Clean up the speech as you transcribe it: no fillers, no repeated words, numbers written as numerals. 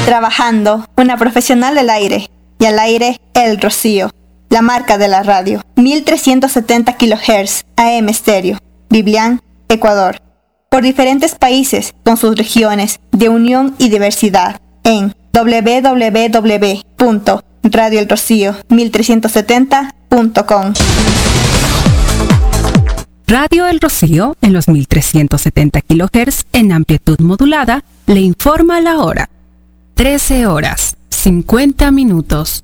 Trabajando, una profesional del aire. Y al aire, El Rocío, la marca de la radio. 1370 kHz, AM estéreo. Biblián, Ecuador. Por diferentes países, con sus regiones de unión y diversidad. En www.radioelrocío1370.com. Radio El Rocío, en los 1370 kHz en amplitud modulada, le informa la hora. 13 horas, 50 minutos.